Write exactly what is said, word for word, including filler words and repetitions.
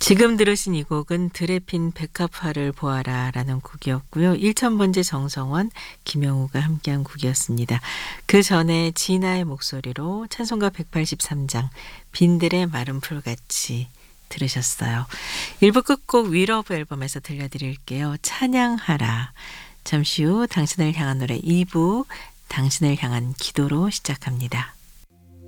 지금 들으신 이 곡은 드레핀 백합화를 보아라 라는 곡이었고요. 일천 번째 정성원, 김영우가 함께한 곡이었습니다. 그 전에 진아의 목소리로 찬송가 백팔십삼 장 빈들의 마른 풀같이 들으셨어요. 일 부 끝곡 위러브 앨범에서 들려드릴게요. 찬양하라. 잠시 후 당신을 향한 노래 이 부 당신을 향한 기도로 시작합니다.